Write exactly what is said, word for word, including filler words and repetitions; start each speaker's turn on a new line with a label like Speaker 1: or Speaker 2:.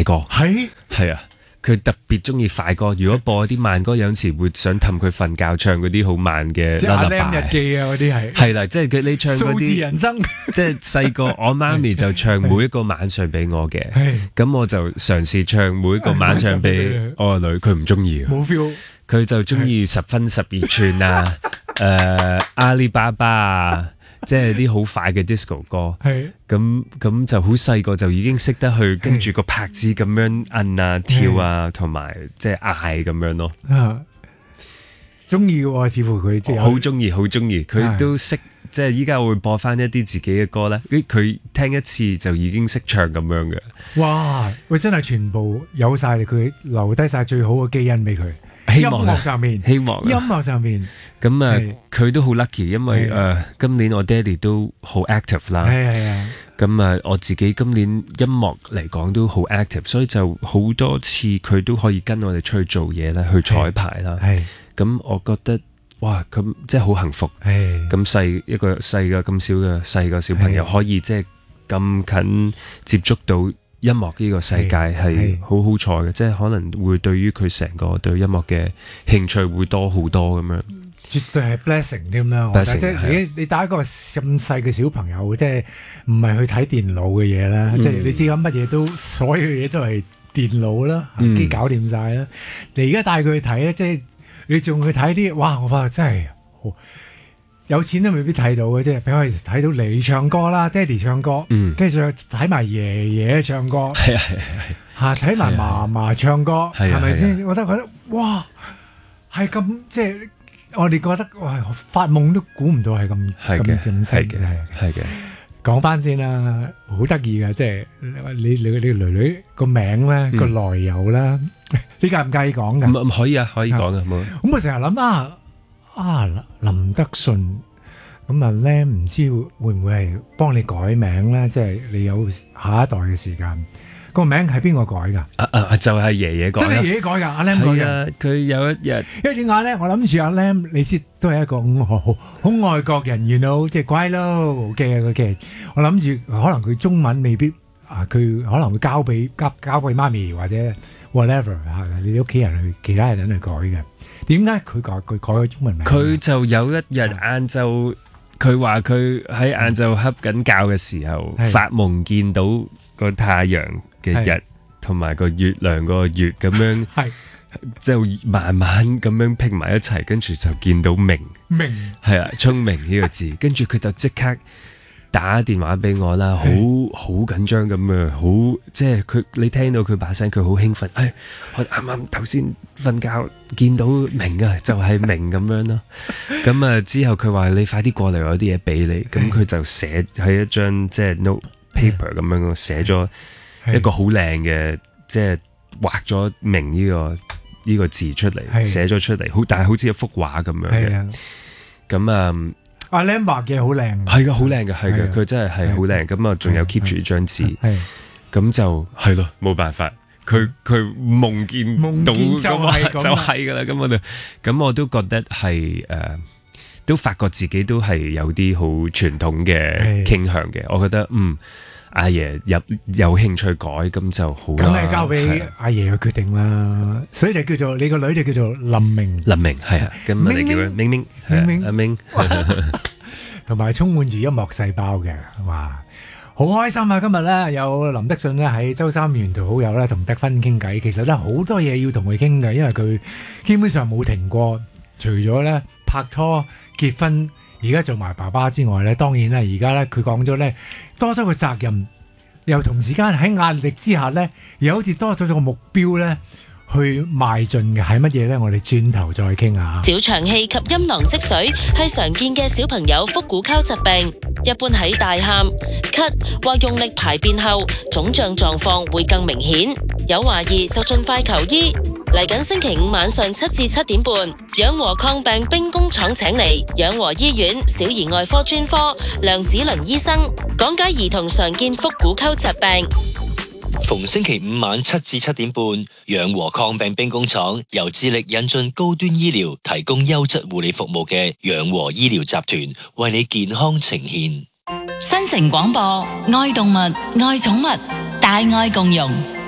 Speaker 1: 快歌，
Speaker 2: 係
Speaker 1: 係啊。佢特別中意快歌，如果播啲慢歌，有陣時會想氹佢瞓覺，唱嗰啲好慢嘅。
Speaker 2: 即係阿 Lam 日記啊嗰啲係。
Speaker 1: 係啦，即係佢你唱嗰
Speaker 2: 數字
Speaker 1: 啲，
Speaker 2: 人生。
Speaker 1: 即係細個我媽咪就唱每一個晚上俾我嘅，咁我就嘗試唱每一個晚上俾我個女，佢唔中意。
Speaker 2: 冇 feel。
Speaker 1: 佢就中意十分十二寸啊，誒阿里巴巴啊。即係啲好快嘅 disco 歌，咁咁就好細個就已經識得去跟住個拍子咁樣摁啊跳啊，同埋即係嗌咁樣咯。
Speaker 2: 中意喎，似乎佢即係
Speaker 1: 好中意，好中意。佢都識，即係依家會播翻一啲自己嘅歌咧。佢聽一次就已經識唱咁樣嘅。
Speaker 2: 哇！喂，真係全部有晒佢留低晒最好嘅基因俾佢。
Speaker 1: 希望
Speaker 2: 音樂上面，
Speaker 1: 希望
Speaker 2: 音樂上面，
Speaker 1: 咁啊，佢都好 lucky，因為誒今年我爹哋都好 active 啦，
Speaker 2: 係係啊，
Speaker 1: 咁啊我自己今年音樂嚟講都好 active，所以就好多次佢都可以跟我哋出去做嘢啦，去彩排啦，係，咁我覺得哇，咁即係好幸福，係，咁細一個細嘅咁少嘅細個小朋友可以即係咁近接觸到音樂呢個世界係好好彩嘅，即係可能會對於佢成個對音樂嘅興趣會多好多咁樣，
Speaker 2: 絕對係 blessing 添啦。即係你你打一個咁細嘅小朋友，即係唔係去睇電腦嘅嘢啦，即係你知咁乜嘢都所有嘢都係電腦啦，機搞掂晒啦。你而家帶佢去睇咧，即係你仲去睇啲，哇！我發覺真係好。有錢都未必睇到嘅，即係俾我哋睇到你唱歌啦，爹哋唱歌，跟住再睇埋爺爺唱歌，
Speaker 1: 係啊係啊
Speaker 2: 嚇睇埋嫲嫲唱歌，係咪先？我覺得覺得哇，係咁即係我哋覺得哇，發夢都估唔到係咁咁正式嘅，
Speaker 1: 係嘅。
Speaker 2: 講翻先啦，好得意嘅，即係你你你個女女個名咧個來由啦，你介唔介意講㗎？
Speaker 1: 唔可以啊，可以講嘅冇。
Speaker 2: 咁我成日諗啊。啊，林德信咁啊咧，唔知會唔會係幫你改名咧？即係你有下一代嘅時間，個名係邊個改㗎？
Speaker 1: 啊啊，就係爺爺改。
Speaker 2: 即係爺爺改㗎，阿 Lam 改嘅。係啊，
Speaker 1: 佢有一日，
Speaker 2: 因為點解咧？我諗住阿 Lam，你知都係一個好好好外國人，you know，即係乖咯嘅嘅。我諗住可能佢中文未必啊，佢可能會交俾交交俾媽咪或者 whatever 嚇，你啲屋企人去其他人去改嘅。點解佢改佢改咗中文名？
Speaker 1: 佢就有一日晏晝，佢話佢喺晏晝瞌緊覺嘅時候，發夢見到個太陽嘅日同埋個月亮個月咁樣，就慢慢咁樣拼埋一齊，跟住就見到明
Speaker 2: 明
Speaker 1: 係啊，聰明呢個字，跟住佢就即刻打電話俾我啦，好好緊張咁樣，好即係佢你聽到佢把聲，佢好興奮。哎，我啱啱頭先瞓覺見到明啊，就係明咁樣咯。咁啊之後佢話你快啲過嚟，我有啲嘢俾你。咁佢就寫喺一張即係 note paper 咁樣寫咗一個好靚嘅，即係畫咗明呢個呢個字出嚟，寫咗出嚟，好但係好似一幅畫咁樣嘅。咁啊。
Speaker 2: 阿 Lam 畫嘅好靚，
Speaker 1: 係噶，好靚嘅，係嘅，佢真係係好靚。咁啊，仲有 keep 住張紙，咁就係咯，冇辦法。佢佢夢見到咁啊，就係噶啦。咁我就咁我都覺得係誒，都發覺自己都係有啲好傳統嘅傾向嘅。我覺得嗯，阿爺有有興趣改，咁就好啦。
Speaker 2: 咁你交俾阿爺去決定啦。所以就叫做你個女就叫做林明，
Speaker 1: 林明係啊。咁我哋叫佢明明，
Speaker 2: 明明
Speaker 1: 阿明。
Speaker 2: 同埋充滿住音樂細胞嘅，哇！好開心啊！今日咧有林德信咧喺周三沿途好友咧同德芬傾偈，其實咧好多嘢要同佢傾嘅，因為佢基本上冇停過，除咗咧拍拖、結婚，而家做埋爸爸之外咧，當然咧而家咧佢講咗咧多咗個責任，又同時間喺壓力之下咧，又好似多咗個目標咧。去邁進嘅係乜嘢呢？我哋轉頭再傾下。
Speaker 3: 小腸氣及陰囊積水係常見嘅小朋友腹股溝疾病，一般喺大喊、咳或用力排便後，腫脹狀況會更明顯。有懷疑就盡快求醫。嚟緊星期五晚上七至七點半，養和抗病兵工廠請嚟養和醫院小兒外科專科梁子麟醫生講解兒童常見腹股溝疾病。
Speaker 4: 逢星期五晚七至七點半，養和抗病兵工廠由致力引進高端醫療、提供優質護理服務嘅養和醫療集團為你健康呈現。
Speaker 5: 新城廣播，愛動物，愛寵物，大愛共融。